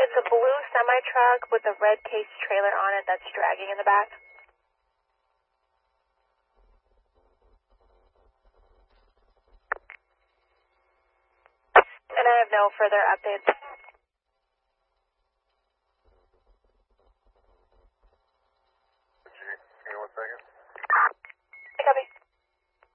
It's a blue semi-truck with a red case trailer on it that's dragging in the back. And I have no further updates.